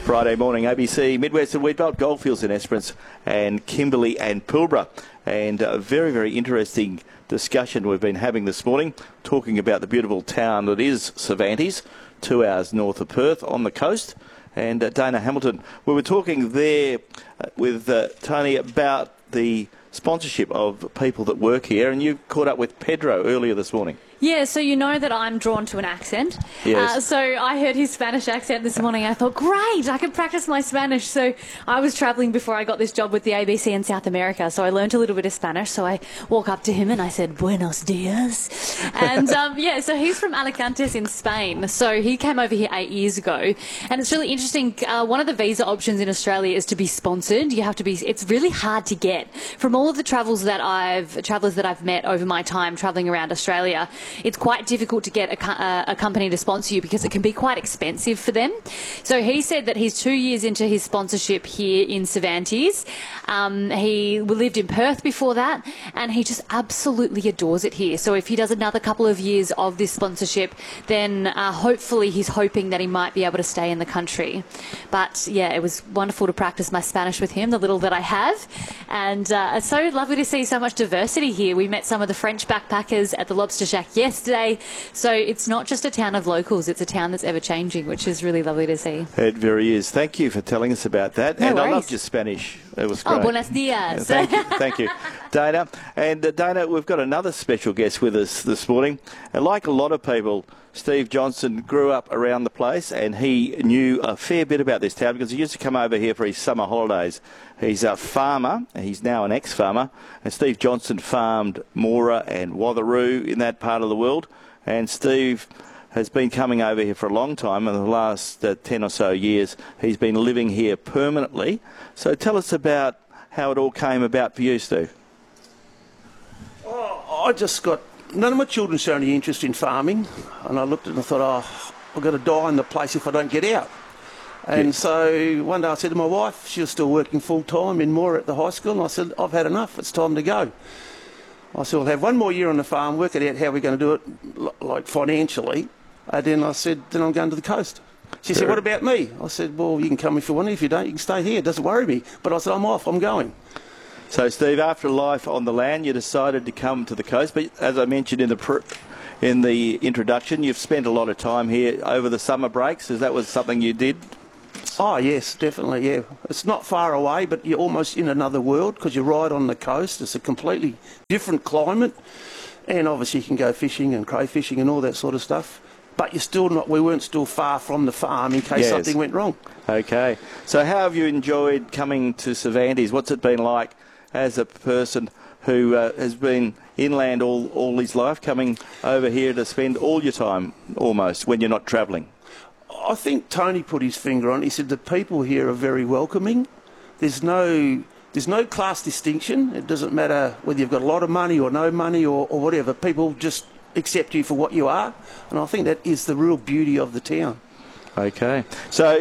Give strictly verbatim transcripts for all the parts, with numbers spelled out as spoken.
Friday morning, A B C, Midwest and Wheatbelt, Goldfields in Esperance and Kimberley and Pilbara. And a very, very interesting discussion we've been having this morning, talking about the beautiful town that is Cervantes, two hours north of Perth on the coast. And uh, Dana Hamilton, we were talking there uh, with uh, Tony about the sponsorship of people that work here, and you caught up with Pedro earlier this morning. Yeah, so you know that I'm drawn to an accent. Yes. Uh, so I heard his Spanish accent this morning. I thought, great, I can practice my Spanish. So I was travelling before I got this job with the A B C in South America, so I learned a little bit of Spanish. So I walk up to him and I said, buenos dias. And um, yeah, so he's from Alicantes in Spain. So he came over here eight years ago. And it's really interesting. Uh, one of the visa options in Australia is to be sponsored. You have to be, it's really hard to get. From all of the travels that I've, travellers that I've met over my time travelling around Australia, it's quite difficult to get a, uh, a company to sponsor you because it can be quite expensive for them. So he said that he's two years into his sponsorship here in Cervantes. Um, he lived in Perth before that, and he just absolutely adores it here. So if he does another couple of years of this sponsorship, then uh, hopefully he's hoping that he might be able to stay in the country. But yeah, it was wonderful to practice my Spanish with him, the little that I have. And uh, it's so lovely to see so much diversity here. We met some of the French backpackers at the Lobster Shack yesterday. So it's not just a town of locals, it's a town that's ever changing, which is really lovely to see. It very is. Thank you for telling us about that. No and worries. I loved your Spanish. It was great. Oh, buenos dias. Yeah, thank you, thank you, Dana. And uh, Dana, we've got another special guest with us this morning. And like a lot of people, Steve Johnson grew up around the place, and he knew a fair bit about this town because he used to come over here for his summer holidays. He's a farmer, and he's now an ex-farmer, and Steve Johnson farmed Mora and Watheroo in that part of the world. And Steve has been coming over here for a long time. In the last uh, ten or so years, he's been living here permanently. So tell us about how it all came about for you, Steve. Oh, I just got... None of my children showed any interest in farming, and I looked at it and I thought, oh, I've got to die in the place if I don't get out. And Yes. so one day I said to my wife, she was still working full-time in Moore at the high school, and I said, I've had enough, it's time to go. I said, we'll have one more year on the farm, work it out how we're going to do it, like financially. And then I said, then I'm going to the coast. She said, what about me? I said, well, you can come if you want, if you don't, you can stay here, it doesn't worry me. But I said, I'm off, I'm going. So, Steve, after life on the land, you decided to come to the coast. But as I mentioned in the pr in the introduction, you've spent a lot of time here over the summer breaks. Is that was something you did? Oh, yes, definitely, yeah. It's not far away, but you're almost in another world because you're right on the coast. It's a completely different climate. And obviously you can go fishing and crayfishing and all that sort of stuff. But you're still not, we weren't still far from the farm in case Yes. something went wrong. Okay. So how have you enjoyed coming to Cervantes? What's it been like as a person who uh, has been inland all, all his life, coming over here to spend all your time almost when you're not travelling? I think Tony put his finger on it. He said the people here are very welcoming. There's no, there's no class distinction. It doesn't matter whether you've got a lot of money or no money or, or whatever. People just accept you for what you are. And I think that is the real beauty of the town. Okay. So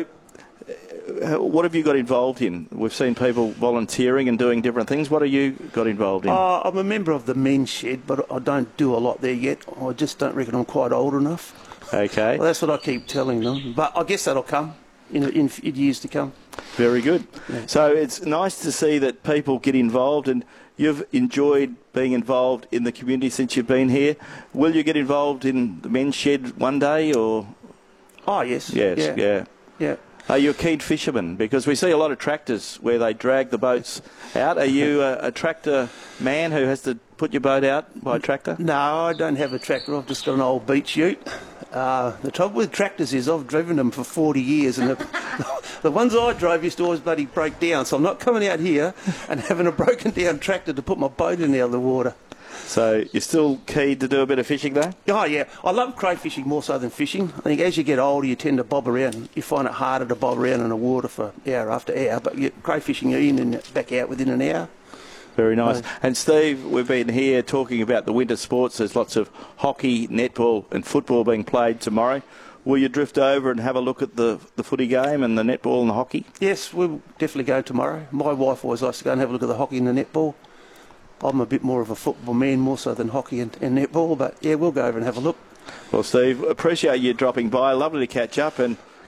uh, what have you got involved in? We've seen people volunteering and doing different things. What have you got involved in? Uh, I'm a member of the men's shed, but I don't do a lot there yet. I just don't reckon I'm quite old enough. Okay. Well, that's what I keep telling them. But I guess that'll come in, in, in years to come. Very good. Yeah. So it's nice to see that people get involved, and you've enjoyed being involved in the community since you've been here. Will you get involved in the men's shed one day, or...? Oh, yes. Yes, yeah. yeah. Yeah. Are you a keen fisherman? Because we see a lot of tractors where they drag the boats out. Are you a, a tractor man who has to put your boat out by tractor? No, I don't have a tractor. I've just got an old beach ute. Uh, the trouble with tractors is I've driven them for forty years, and the, the ones I drove used to always bloody break down. So I'm not coming out here and having a broken down tractor to put my boat in out of the water. So you're still keen to do a bit of fishing though? Oh, yeah. I love crayfishing more so than fishing. I think as you get older, you tend to bob around. You find it harder to bob around in the water for hour after hour. But you, crayfishing, you're in and back out within an hour. Very nice. Right. And Steve, we've been here talking about the winter sports. There's lots of hockey, netball and football being played tomorrow. Will you drift over and have a look at the, the footy game and the netball and the hockey? Yes, we'll definitely go tomorrow. My wife always likes to go and have a look at the hockey and the netball. I'm a bit more of a football man, more so than hockey and, and netball, but yeah, we'll go over and have a look. Well, Steve, appreciate you dropping by. Lovely to catch up, and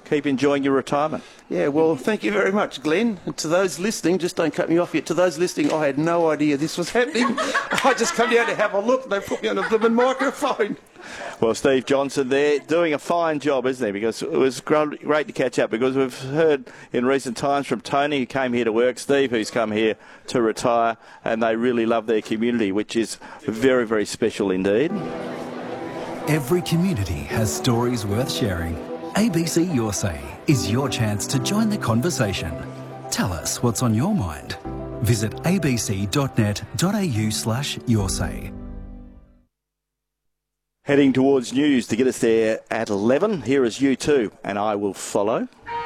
keep enjoying your retirement. Yeah, well, thank you very much, Glenn. And to those listening, just don't cut me off yet. To those listening, I had no idea this was happening. I just come down to have a look. They put me on a blooming microphone. Well, Steve Johnson there doing a fine job, isn't he? Because it was great to catch up, because we've heard in recent times from Tony, who came here to work, Steve, who's come here to retire, and they really love their community, which is very, very special indeed. Every community has stories worth sharing. A B C Your Say is your chance to join the conversation. Tell us what's on your mind. Visit abc.net.au slash your say. Heading towards news to get us there at eleven. Here is U two, and I Will Follow.